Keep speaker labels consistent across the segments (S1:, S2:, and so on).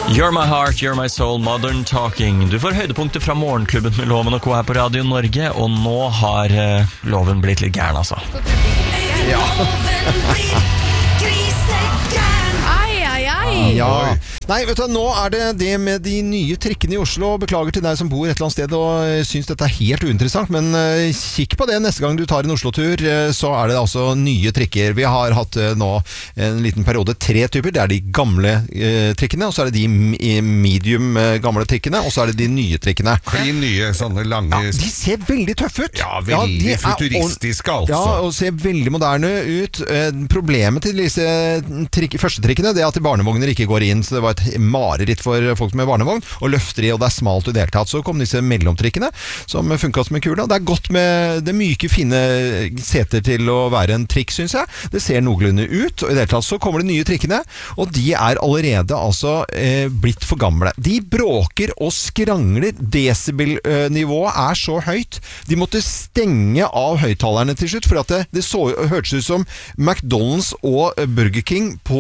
S1: You're my heart, you're my soul, modern talking. Du får høydepunkter fra morgenklubben med Loven og Co. her på Radio Norge, og nå har Loven blitt litt gæren, altså.
S2: Ja. Ja. Nei, vet du, nå er det med de nye trikkene i Oslo. Beklager til deg som bor et eller annet sted og synes dette er helt uinteressant, men kikk på det neste gang du tar en Oslo-tur, så er det altså nye trikker. Vi har hatt nå en liten periode 3 typer. Det er de gamle trikkene, og så er det de medium gamle trikkene, og så er det de nye trikkene.
S3: De nye, sånne lange...
S2: Ja, de ser veldig tøffe ut.
S3: Ja, veldig futuristiske altså.
S2: Ja, og ser veldig moderne ut. Problemet til disse første trikkene, det er at barnevogner ikke går inn, så det var et mareritt for folk med barnevogn, og løfter i, og det er smalt og deltatt. Så kom disse mellomtrikkene, som funket som en kule. Det er godt med det myke, fine seter til å være en trikk, synes jeg. Det ser noenlunde ut, og i deltatt så kommer de nye trikkene, og de er allerede altså blitt for gamle. De bråker og skrangler. Decibel-nivået er så høyt. De måtte stenge av høyttalerne til slutt, for at det hørtes ut som McDonald's og Burger King på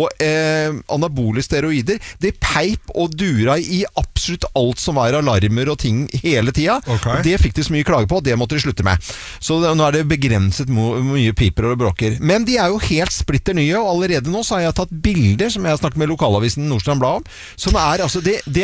S2: anabole steroider. Det peip og dura i absolutt alt som var alarmer og ting hele tida.
S3: Okay.
S2: Det fikk de så mye klage på, og det måtte de slutte med. Så nå er det begrenset mye piper og bråker. Men de er jo helt splitter nye, og allerede nå så har jeg tatt bilder, som jeg har snakket med lokalavisen Nordstrand Blad om, som er altså,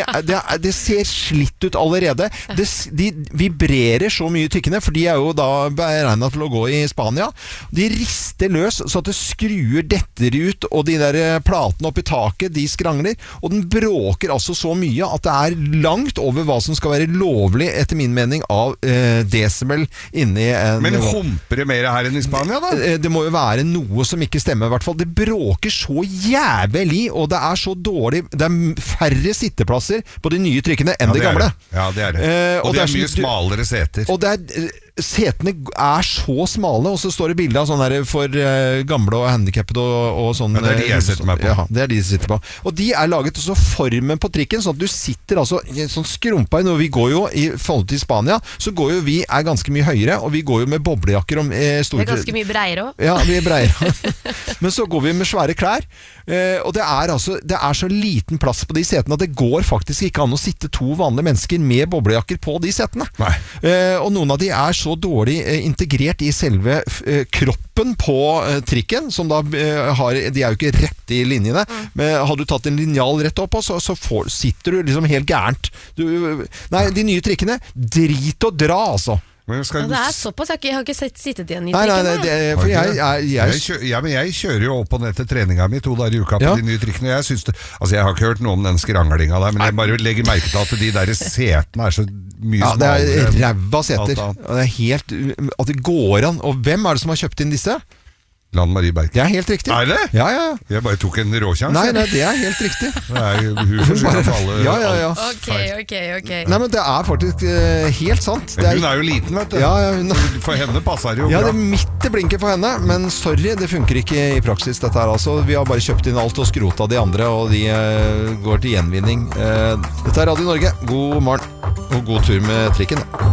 S2: det ser slitt ut allerede. De vibrerer så mye tykkene, for de er jo da beregnet til å gå i Spania. De rister løs, så at det skruer detter ut, og de der platene opp i taket, de skrangler, og den bråker altså så mye at det er langt over hva som skal være lovlig, etter min mening, av decibel inni en...
S3: Men humper det mer her enn i Spania, da?
S2: Det må jo være noe som ikke stemmer, i hvert fall. Det bråker så jævlig, og det er så dårlig. Det er færre sitteplasser på de nye trykkene enn det gamle.
S3: Ja, det er det. Og det er mye smalere seter.
S2: Og det er... Setene er så smale, og så står det bilder av sånne her for gamle og handikappede og sånn.
S3: Ja, det er de jeg sitter meg på.
S2: Ja, det er de jeg sitter på. Og de er laget også formen på trikken, sånn at du sitter altså sånn skrumpa inn, og vi går jo i forhold til Spania, så går jo vi er ganske mye høyere, og vi går jo med boblejakker om store...
S4: Det er ganske mye breiere også.
S2: Ja, vi er breiere. Men så går vi med svære klær, og det er så liten plass på de setene at det går faktisk ikke an å sitte 2 vanlige mennesker med boblejakker på de setene.
S3: Nei.
S2: Og noen av de er så dårlig integrert i selve kroppen på trikken, som da de er jo ikke rett i linjene, men hadde du tatt en linjal rett opp, så sitter du liksom helt gærent. Nei, de nye trikkene, drit og dra altså.
S4: Men det er såpass, jeg har ikke sittet igjen i
S2: trikken. Nei, for
S3: jeg kjører jo opp og ned til treninga mi 2 dager i uka på de nye trikkene. Jeg synes det, altså jeg har ikke hørt noe om den skranglinga der, men jeg bare legger merke til at de der setene er så mye smalere.
S2: Ja, det er ræva seter. Det er helt, at det går an. Og hvem er det som har kjøpt inn disse?
S3: Lan Marie Berg.
S2: Det er helt riktig.
S3: Er det?
S2: Ja.
S3: Jeg bare tok en råkjans.
S2: Nei, det er helt riktig.
S3: Det er hun for seg for alle.
S2: Ja.
S4: Ok.
S2: Nei, men det er faktisk helt sant.
S3: Hun er jo liten, vet du.
S2: Ja,
S3: for henne passer det jo bra.
S2: Ja, det er midt i blinket for henne, men sorry, det funker ikke i praksis dette her altså. Vi har bare kjøpt inn alt og skrota de andre, og de går til gjenvinning. Dette er Radio Norge. God morgen og god tur med trikken.